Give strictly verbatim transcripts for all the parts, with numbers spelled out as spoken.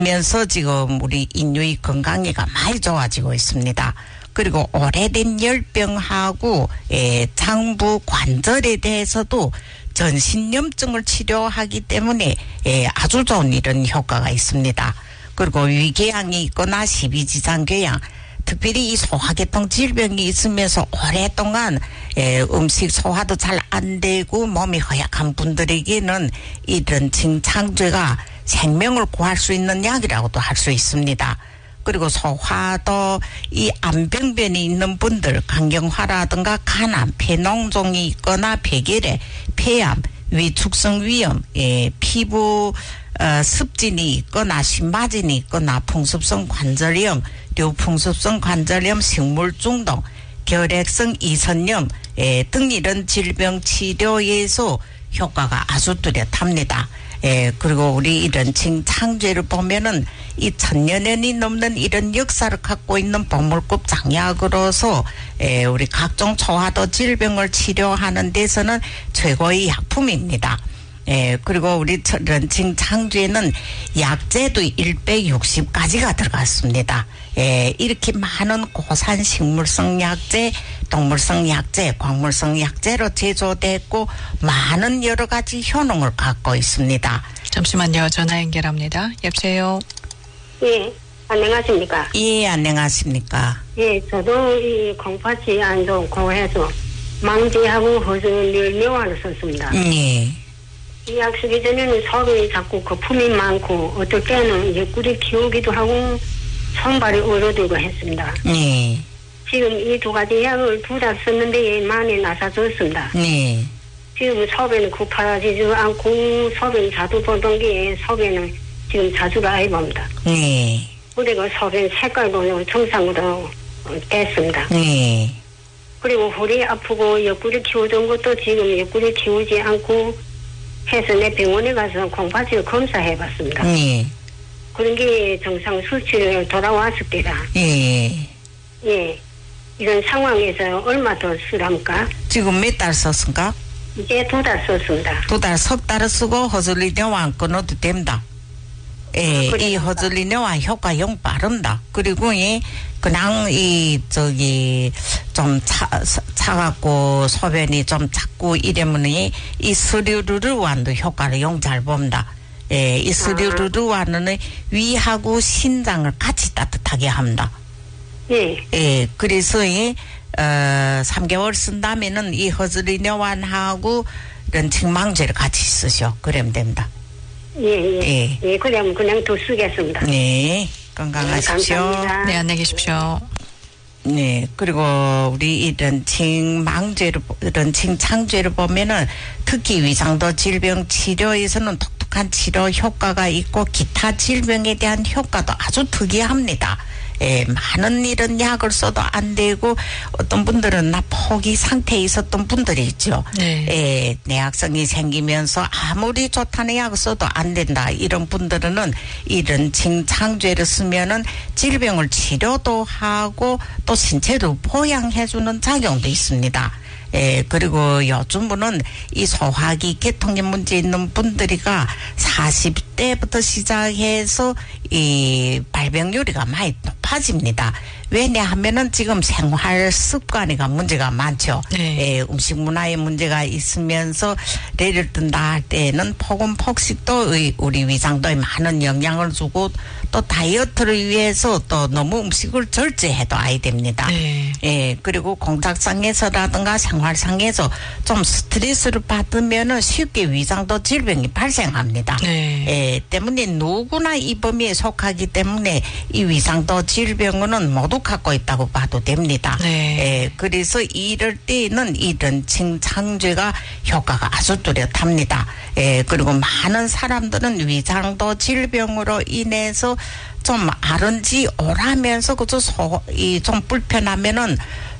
면서 지금 우리 인류의 건강계가 많이 좋아지고 있습니다. 그리고 오래된 열병하고 에, 장부 관절에 대해서도 전신염증을 치료하기 때문에 에, 아주 좋은 이런 효과가 있습니다. 그리고 위궤양이 있거나 십이지장궤양, 특별히 이 소화계통 질병이 있으면서 오랫동안 에, 음식 소화도 잘 안 되고 몸이 허약한 분들에게는 이런 칭창제가 생명을 구할 수 있는 약이라고도 할 수 있습니다. 그리고 소화도 이 암병변이 있는 분들, 간경화라든가 간암, 폐농종이 있거나 폐결핵, 폐암, 위축성 위염, 예, 피부 어, 습진이 있거나 심마진이 있거나 풍습성 관절염, 류풍습성 관절염, 식물 중독, 결핵성 이선염 예, 등 이런 질병 치료에서 효과가 아주 뚜렷합니다. 예, 그리고 우리 이런 칭창제를 보면은 이 천년이 넘는 이런 역사를 갖고 있는 보물급 장약으로서 예, 우리 각종 소화도 질병을 치료하는 데서는 최고의 약품입니다. 예, 그리고 우리 이런 칭창제는 약재도 백육십 가지가 들어갔습니다. 예, 이렇게 많은 고산 식물성 약재, 동물성 약재, 광물성 약재로 제조됐고 많은 여러 가지 효능을 갖고 있습니다. 잠시만요. 전화 연결합니다. 여보세요. 예, 안녕하십니까? 예, 안녕하십니까? 예, 저도 이 콩팥이 안 좋고 해서 망지하고 허전을 묘안을 썼습니다. 예. 이 약 쓰기 전에는 속이 자꾸 거품이 많고 어떨 때는 옆구리 키우기도 하고 손발이 얼어들고 했습니다. 예. 지금 이 두 가지 약을 두 달 썼는데 많이 나사졌습니다. 예. 지금 속에는 고파지지도 않고 속에는 자주 보던 게 속에는 지금 자주가 아예 봅니다. 예. 그리고 속에 색깔도 정상으로 됐습니다. 예. 그리고 허리 아프고 옆구리 키우던 것도 지금 옆구리 키우지 않고 해서 내 병원에 가서 콩팥을 검사해봤습니다. 예. 그런 게 정상 수치를 돌아왔을 때라. 예. 예. 이런 상황에서 얼마 더 쓰랍니까? 지금 몇 달 썼습니까? 이제 두 달 썼습니다. 두 달, 석 달을 쓰고 허즐리뇨 안 끊어도 됩니다. 예, 아, 이 허즐리뇨와 효과 영 빠릅니다. 그리고 이 그냥 이 저기 좀 차 차갖고 소변이 좀 작고 이러면 이, 이 스리루르완도 효과를 영 잘 봅니다. 예, 이 스리루르완은 위하고 신장을 같이 따뜻하게 합니다. 예. 예, 그래서 이 어, 삼 개월 쓴다면은 이 허즐리뇨완하고 이런 칭망제를 같이 쓰셔. 그러면 됩니다. 예, 예. 예. 예, 그럼 그냥 더 쓰겠습니다. 네, 건강하십시오. 네, 감사합니다. 네, 안녕히 계십시오. 네, 그리고 우리 이런 칭망제를, 이런 칭창제를 보면은 특히 위장도 질병 치료에서는 독특한 치료 효과가 있고 기타 질병에 대한 효과도 아주 특이합니다. 예, 많은 이런 약을 써도 안 되고 어떤 분들은 나 포기 상태에 있었던 분들이 있죠. 네. 예, 내약성이 생기면서 아무리 좋다는 약을 써도 안 된다. 이런 분들은 이런 칭창제를 쓰면은 질병을 치료도 하고 또 신체도 보양해주는 작용도 있습니다. 예, 그리고 요즘은 이 소화기 계통에 문제 있는 분들이가 사십 대부터 시작해서 이 발병률이가 많이 높아집니다. 왜냐하면은 지금 생활 습관이가 문제가 많죠. 네. 예, 음식 문화에 문제가 있으면서 예를 든다 할 때는 폭음 폭식도 우리 위장도에 많은 영향을 주고 또 다이어트를 위해서 또 너무 음식을 절제해도 아야 됩니다. 네. 예, 그리고 공작상에서라든가 생활상에서 좀 스트레스를 받으면은 쉽게 위장도 질병이 발생합니다. 네. 예, 때문에 누구나 이 범위에 속하기 때문에 이 위장도 질병은 모두 갖고 있다고 봐도 됩니다. 네. 예, 그래서 이럴 때는 이런 칭창제가 효과가 아주 뚜렷합니다. 예, 그리고 많은 사람들은 위장도 질병으로 인해서 좀 아른지 오라면서 그저 소, 이 좀 불편하면은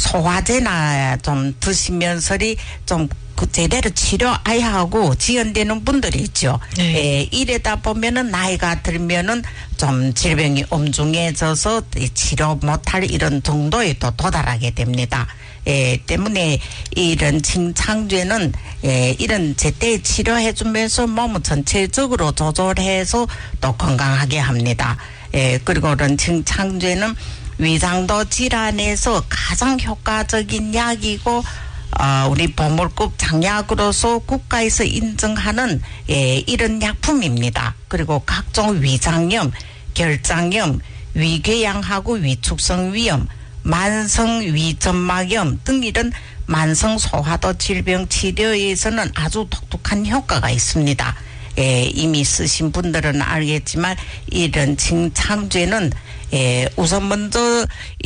소화제나 좀 드시면서리 좀 그 제대로 치료해야 하고 지연되는 분들이 있죠. 네. 예, 이래다 보면은 나이가 들면은 좀 질병이 엄중해져서 치료 못할 이런 정도에 또 도달하게 됩니다. 예, 때문에 이런 칭창제는 예, 이런 제때 치료해주면서 몸 전체적으로 조절해서 또 건강하게 합니다. 예, 그리고 이런 칭창제는 위장도 질환에서 가장 효과적인 약이고 어, 우리 보물급 장약으로서 국가에서 인정하는 예, 이런 약품입니다. 그리고 각종 위장염, 결장염, 위궤양하고 위축성 위염, 만성 위점막염 등 이런 만성 소화도 질병 치료에서는 아주 독특한 효과가 있습니다. 예, 이미 쓰신 분들은 알겠지만 이런 칭창제는 예, 우선 먼저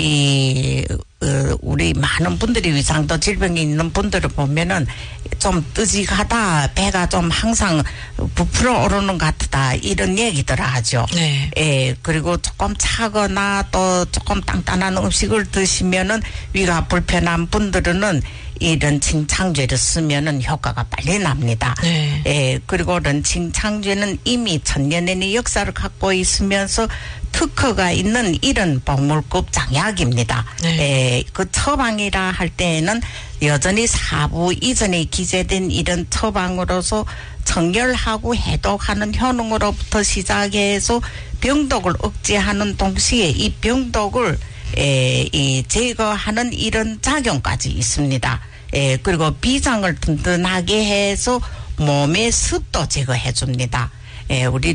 이 어, 우리 많은 분들이 위장도 질병이 있는 분들을 보면은 좀 뜨직하다, 배가 좀 항상 부풀어 오르는 것 같다 이런 얘기들을 하죠. 네. 예, 그리고 조금 차거나 또 조금 단단한 음식을 드시면은 위가 불편한 분들은 이런 칭창제를 쓰면은 효과가 빨리 납니다. 네. 예, 그리고 이런 칭창제는 이미 천년의 역사를 갖고 있으면서 특허가 있는 이런 보물급 장약입니다. 네. 예, 그 처방이라 할 때에는 여전히 사부 이전에 기재된 이런 처방으로서 청결하고 해독하는 효능으로부터 시작해서 병독을 억제하는 동시에 이 병독을 에, 이 제거하는 이런 작용까지 있습니다. 에, 그리고 비장을 든든하게 해서 몸의 습도 제거해 줍니다. 에, 우리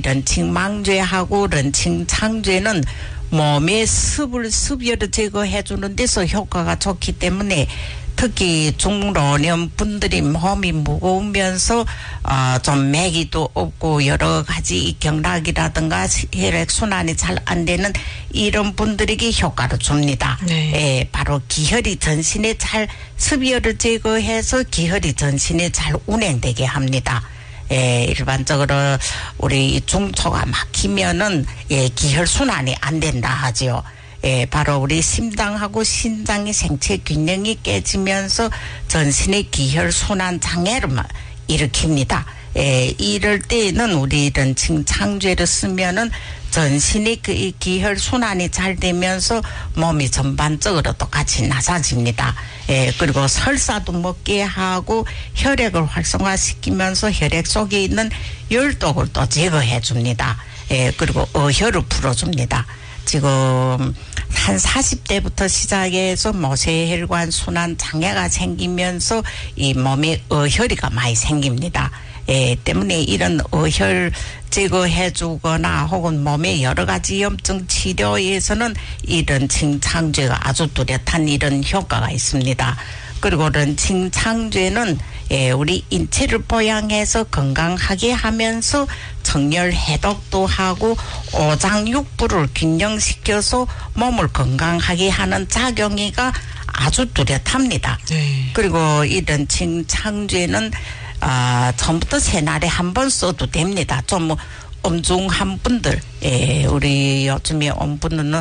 런칭망죄하고 런칭창죄는 몸의 습을 습열을 제거해 주는 데서 효과가 좋기 때문에 특히 중老年 분들이 몸이 무거우면서 어, 좀 맥이도 없고 여러 가지 경락이라든가 혈액 순환이 잘 안 되는 이런 분들에게 효과를 줍니다. 네. 예, 바로 기혈이 전신에 잘 습열을 제거해서 기혈이 전신에 잘 운행되게 합니다. 예, 일반적으로 우리 중초가 막히면은 예, 기혈 순환이 안 된다 하지요. 예, 바로 우리 심장하고 신장의 생체 균형이 깨지면서 전신의 기혈 순환 장애를 일으킵니다. 예, 이럴 때는 우리 이런 칭창제를 쓰면은 전신의 그 기혈 순환이 잘 되면서 몸이 전반적으로 똑같이 낮아집니다. 예, 그리고 설사도 먹게 하고 혈액을 활성화시키면서 혈액 속에 있는 열독을 또 제거해 줍니다. 예, 그리고 어혈을 풀어줍니다. 지금 한 사십 대부터 시작해서 모세혈관 순환 장애가 생기면서 이 몸에 어혈이가 많이 생깁니다. 예, 때문에 이런 어혈 제거해 주거나 혹은 몸의 여러 가지 염증 치료에서는 이런 칭창제가 아주 뚜렷한 이런 효과가 있습니다. 그리고 이런 칭창제는 예, 우리 인체를 보양해서 건강하게 하면서 정열 해독도 하고 오장육부를 균형시켜서 몸을 건강하게 하는 작용이가 아주 뚜렷합니다. 네. 그리고 이런 칭창제는 아, 처음부터 새날에 한 번 써도 됩니다. 좀 엄중한 분들, 예, 우리 요즘에 온 분은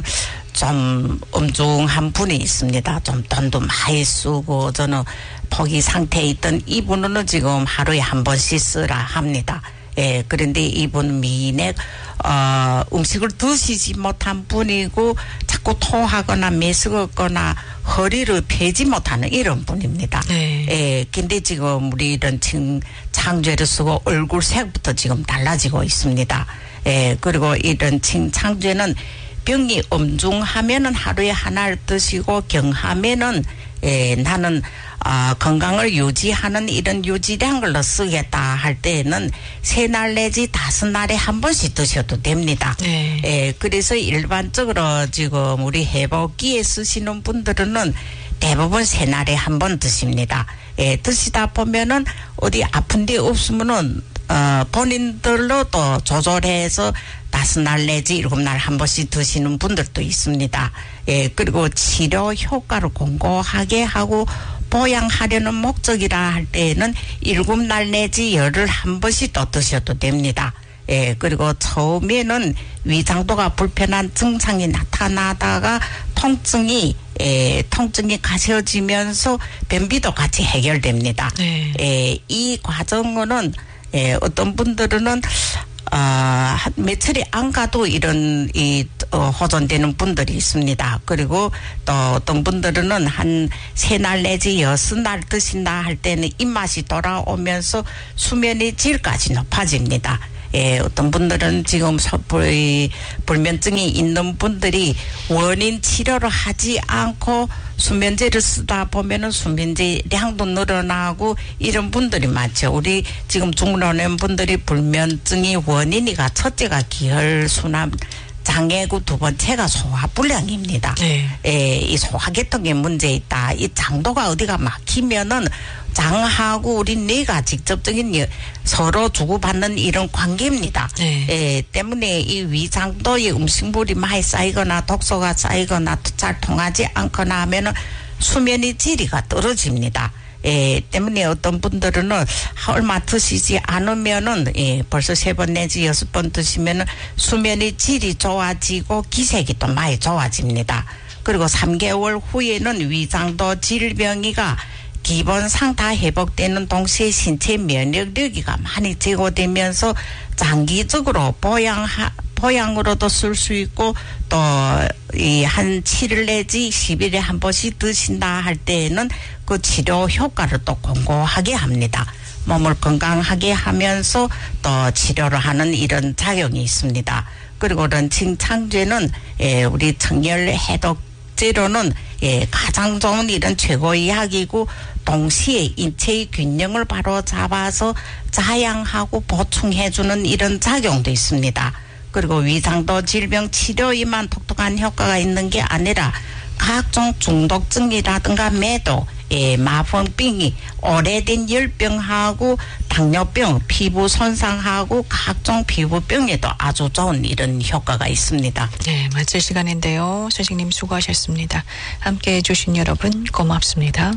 좀 엄중한 분이 있습니다. 좀 돈도 많이 쓰고 저는 포기 상태에 있던 이분은 지금 하루에 한 번씩 쓰라 합니다. 예, 그런데 이분 미인의 어, 음식을 드시지 못한 분이고 자꾸 토하거나 메스거나 허리를 펴지 못하는 이런 분입니다. 네. 예, 근데 지금 우리 이런 칭창제를 쓰고 얼굴 색부터 지금 달라지고 있습니다. 예, 그리고 이런 칭창제는 병이 엄중하면은 하루에 하나를 드시고 경하면은 예, 나는 아, 건강을 유지하는 이런 유지된 걸로 쓰겠다 할 때에는 세 날 내지 다섯 날에 한 번씩 드셔도 됩니다. 네. 예, 그래서 일반적으로 지금 우리 회복기에 쓰시는 분들은 대부분 세 날에 한 번 드십니다. 예, 드시다 보면은 어디 아픈 데 없으면은 어, 본인들로 또 조절해서 다섯 날 내지 일곱 날 한 번씩 드시는 분들도 있습니다. 예, 그리고 치료 효과를 공고하게 하고 보양하려는 목적이라 할 때에는 일곱 날 내지 열흘 한 번씩 또 드셔도 됩니다. 예, 그리고 처음에는 위장도가 불편한 증상이 나타나다가 통증이, 예, 통증이 가셔지면서 변비도 같이 해결됩니다. 네. 예, 이 과정은, 예, 어떤 분들은 어, 한 며칠이 안 가도 이런 이 어, 호전되는 분들이 있습니다. 그리고 또 어떤 분들은 한 세 날 내지 여섯 날 드신다 할 때는 입맛이 돌아오면서 수면의 질까지 높아집니다. 예, 어떤 분들은 지금 불, 불면증이 있는 분들이 원인 치료를 하지 않고 수면제를 쓰다 보면은 수면제 량도 늘어나고 이런 분들이 많죠. 우리 지금 중老年 분들이 불면증이 원인이가 첫째가 기혈순환 장애고 두 번째가 소화불량입니다. 네. 예, 이 소화계통에 문제 있다. 이 장도가 어디가 막히면은 장하고 우리 뇌가 직접적인 서로 주고받는 이런 관계입니다. 네. 예, 때문에 이 위장도에 음식물이 많이 쌓이거나 독소가 쌓이거나 잘 통하지 않거나 하면은 수면의 질이가 떨어집니다. 예, 때문에 어떤 분들은 얼마 드시지 않으면은, 예, 벌써 세 번 내지 여섯 번 드시면은 수면의 질이 좋아지고 기색이 또 많이 좋아집니다. 그리고 삼 개월 후에는 위장도 질병이가 기본상 다 회복되는 동시에 신체 면역력이가 많이 제고되면서 장기적으로 보양하, 보양으로도 쓸 수 있고 또 이 한 칠 일 내지 십 일에 한 번씩 드신다 할 때에는 그 치료 효과를 또 공고하게 합니다. 몸을 건강하게 하면서 또 치료를 하는 이런 작용이 있습니다. 그리고 런칭 창제는 예, 우리 청열 해독제로는 예, 가장 좋은 이런 최고의 약이고 동시에 인체의 균형을 바로 잡아서 자양하고 보충해주는 이런 작용도 있습니다. 그리고 위장도 질병 치료에만 독특한 효과가 있는 게 아니라 각종 중독증이라든가 매도, 예, 마병이 오래된 열병하고 당뇨병, 피부 손상하고 각종 피부병에도 아주 좋은 이런 효과가 있습니다. 네, 마칠 시간인데요. 선생님 수고하셨습니다. 함께해 주신 여러분 고맙습니다.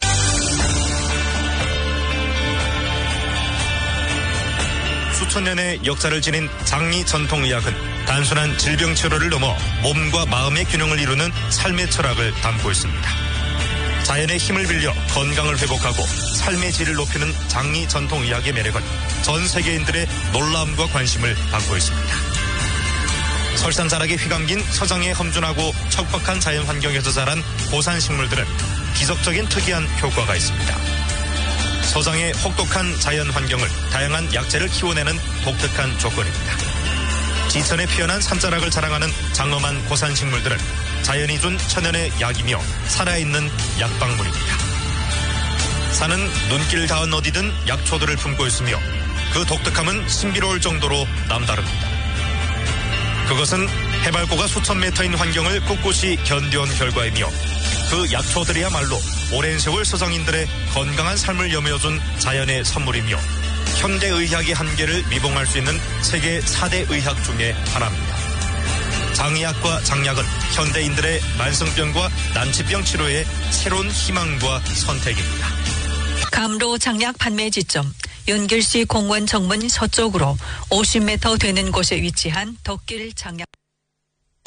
수천 년의 역사를 지닌 장리 전통의학은 단순한 질병 치료를 넘어 몸과 마음의 균형을 이루는 삶의 철학을 담고 있습니다. 자연의 힘을 빌려 건강을 회복하고 삶의 질을 높이는 장리 전통의학의 매력은 전 세계인들의 놀라움과 관심을 받고 있습니다. 설산자락에 휘감긴 서장의 험준하고 척박한 자연 환경에서 자란 고산식물들은 기적적인 특이한 효과가 있습니다. 서장의 혹독한 자연 환경을 다양한 약재를 키워내는 독특한 조건입니다. 지천에 피어난 산자락을 자랑하는 장엄한 고산식물들은 자연이 준 천연의 약이며 살아있는 약방물입니다. 산은 눈길 닿은 어디든 약초들을 품고 있으며 그 독특함은 신비로울 정도로 남다릅니다. 그것은 해발고가 수천 미터인 환경을 꿋꿋이 견뎌온 결과이며 그 약초들이야말로 오랜 세월 서장인들의 건강한 삶을 여며준 자연의 선물이며 현대의학의 한계를 미봉할 수 있는 세계 사 대 의학 중에 하나입니다. 장의학과 장약은 현대인들의 만성병과 난치병 치료의 새로운 희망과 선택입니다. 감로 장약 판매 지점 연길시 공원 정문 서쪽으로 오십 미터 되는 곳에 위치한 덕길 장약